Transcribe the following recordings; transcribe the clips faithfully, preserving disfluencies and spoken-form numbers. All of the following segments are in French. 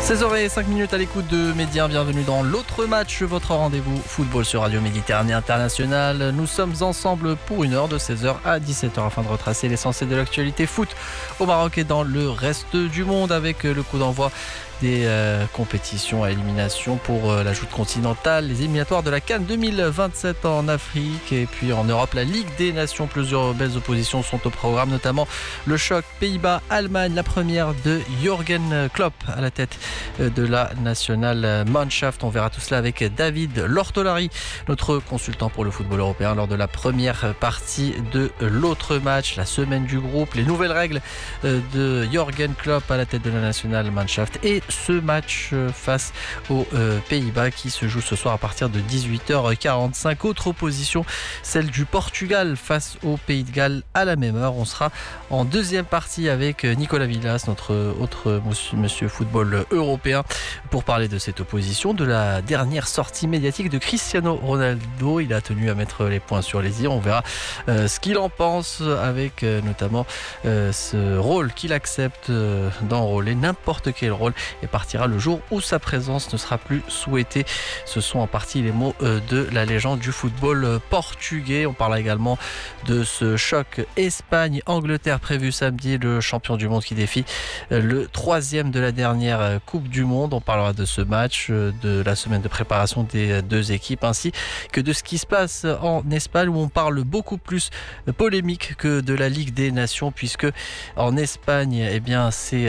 seize heures zéro cinq à l'écoute de Média, bienvenue dans l'autre match, votre rendez-vous football sur Radio Méditerranée Internationale. Nous sommes ensemble pour une heure de seize heures à dix-sept heures afin de retracer l'essentiel de l'actualité foot au Maroc et dans le reste du monde avec le coup d'envoi des euh, compétitions à élimination pour euh, la joute continentale, les éliminatoires de la CAN deux mille vingt-sept en Afrique et puis en Europe, la Ligue des Nations. Plusieurs belles oppositions sont au programme, notamment le choc Pays-Bas-Allemagne, la première de Jürgen Klopp à la tête de la National Mannschaft. On verra tout cela avec David Lortolari, notre consultant pour le football européen, lors de la première partie de l'autre match, la semaine du groupe, les nouvelles règles de Jürgen Klopp à la tête de la National Mannschaft et ce match face aux euh, Pays-Bas qui se joue ce soir à partir de dix-huit heures quarante-cinq. Autre opposition, celle du Portugal face au Pays de Galles à la même heure. On sera en deuxième partie avec Nicolas Villas, notre autre monsieur, monsieur football européen, pour parler de cette opposition, de la dernière sortie médiatique de Cristiano Ronaldo. Il a tenu à mettre les points sur les i. On verra euh, ce qu'il en pense avec euh, notamment euh, ce rôle qu'il accepte euh, d'enrôler, n'importe quel rôle, et partira le jour où sa présence ne sera plus souhaitée. Ce sont en partie les mots de la légende du football portugais. On parlera également de ce choc Espagne-Angleterre prévu samedi, le champion du monde qui défie le troisième de la dernière Coupe du Monde. On parlera de ce match, de la semaine de préparation des deux équipes, ainsi que de ce qui se passe en Espagne, où on parle beaucoup plus polémique que de la Ligue des Nations, puisque en Espagne, eh bien, c'est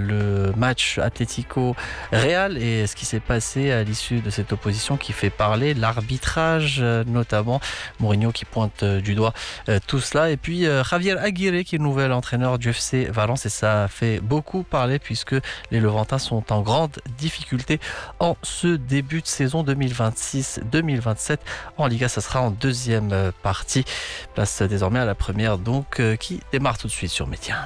le match Atlético Real et ce qui s'est passé à l'issue de cette opposition qui fait parler, l'arbitrage notamment, Mourinho qui pointe du doigt tout cela, et puis Javier Aguirre qui est le nouvel entraîneur du F C Valence, et ça fait beaucoup parler puisque les Levantins sont en grande difficulté en ce début de saison deux mille vingt-six deux mille vingt-sept en Liga. Ça sera en deuxième partie, place désormais à la première donc qui démarre tout de suite sur Média.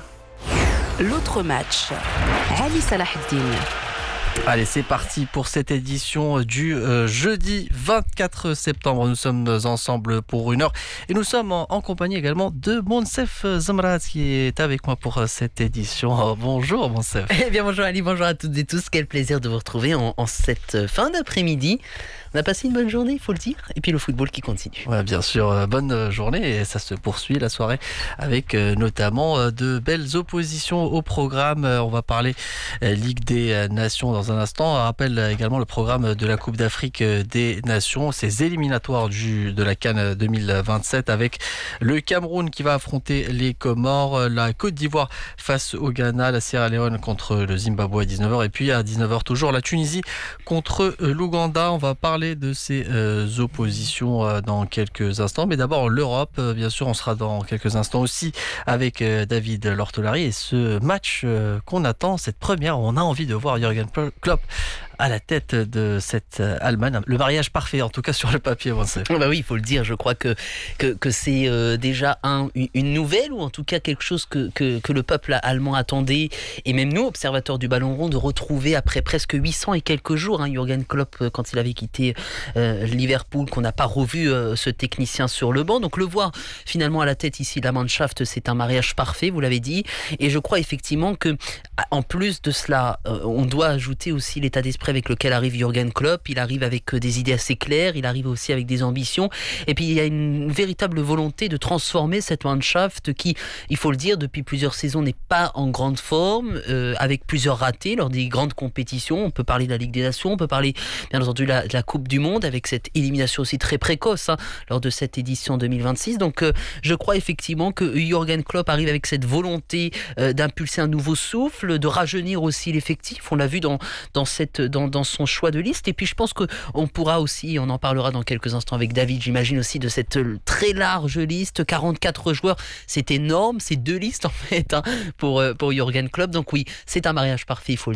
L'autre match, Ali Salaheddine. Allez, c'est parti pour cette édition du euh, jeudi vingt-quatre septembre. Nous sommes ensemble pour une heure et nous sommes en, en compagnie également de Monsef Zamrat qui est avec moi pour cette édition. Oh, bonjour Monsef. Eh bien bonjour Ali, bonjour à toutes et tous. Quel plaisir de vous retrouver en, en cette fin d'après-midi. On a passé une bonne journée, il faut le dire, et puis le football qui continue. Ouais, bien sûr, bonne journée et ça se poursuit la soirée avec euh, notamment euh, de belles oppositions au programme. Euh, on va parler euh, Ligue des Nations dans un instant. On rappelle également le programme de la Coupe d'Afrique des Nations, ces éliminatoires du, de la CAN deux mille vingt-sept avec le Cameroun qui va affronter les Comores, la Côte d'Ivoire face au Ghana, la Sierra Leone contre le Zimbabwe à dix-neuf heures et puis à dix-neuf heures toujours la Tunisie contre l'Ouganda. On va parler de ces euh, oppositions euh, dans quelques instants, mais d'abord l'Europe, euh, bien sûr on sera dans quelques instants aussi avec euh, David Lortolari et ce match euh, qu'on attend, cette première, on a envie de voir Jürgen Klopp à la tête de cette Allemagne. Le mariage parfait, en tout cas sur le papier. Bah oui, il faut le dire. Je crois que, que, que c'est euh, déjà un, une nouvelle, ou en tout cas quelque chose que, que, que le peuple allemand attendait, et même nous, observateurs du ballon rond, de retrouver après presque huit cents et quelques jours, hein, Jürgen Klopp, quand il avait quitté euh, Liverpool, qu'on n'a pas revu euh, ce technicien sur le banc. Donc le voir finalement à la tête ici de la Mannschaft, c'est un mariage parfait, vous l'avez dit. Et je crois effectivement que, en plus de cela, euh, on doit ajouter aussi l'état d'esprit avec lequel arrive Jürgen Klopp. Il arrive avec des idées assez claires, il arrive aussi avec des ambitions, et puis il y a une véritable volonté de transformer cette Mannschaft qui, il faut le dire, depuis plusieurs saisons n'est pas en grande forme, euh, avec plusieurs ratés lors des grandes compétitions. On peut parler de la Ligue des Nations, on peut parler bien entendu de la, de la Coupe du Monde, avec cette élimination aussi très précoce hein, lors de cette édition deux mille vingt-six. Donc euh, je crois effectivement que Jürgen Klopp arrive avec cette volonté euh, d'impulser un nouveau souffle, de rajeunir aussi l'effectif. On l'a vu dans, dans cette Dans, dans son choix de liste, et puis je pense qu'on pourra aussi, on en parlera dans quelques instants avec David, j'imagine aussi, de cette très large liste, quarante-quatre joueurs, c'est énorme, c'est deux listes en fait hein, pour, pour Jürgen Klopp. Donc oui, c'est un mariage parfait, il faut le